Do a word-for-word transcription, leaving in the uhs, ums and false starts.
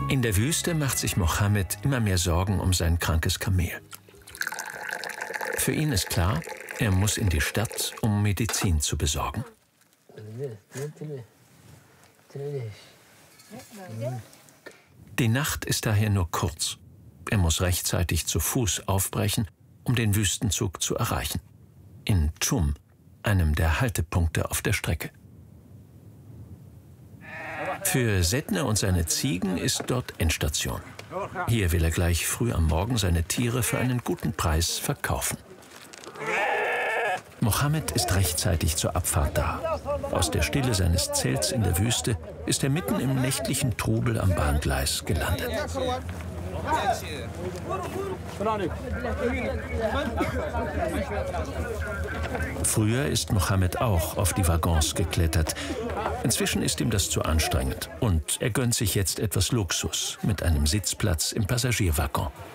In der Wüste macht sich Mohammed immer mehr Sorgen um sein krankes Kamel. Für ihn ist klar, er muss in die Stadt, um Medizin zu besorgen. Die Nacht ist daher nur kurz. Er muss rechtzeitig zu Fuß aufbrechen, um den Wüstenzug zu erreichen. In Tschum, einem der Haltepunkte auf der Strecke. Für Sedne und seine Ziegen ist dort Endstation. Hier will er gleich früh am Morgen seine Tiere für einen guten Preis verkaufen. Mohammed ist rechtzeitig zur Abfahrt da. Aus der Stille seines Zelts in der Wüste ist er mitten im nächtlichen Trubel am Bahngleis gelandet. Früher ist Mohammed auch auf die Waggons geklettert. Inzwischen ist ihm das zu anstrengend und er gönnt sich jetzt etwas Luxus mit einem Sitzplatz im Passagierwaggon.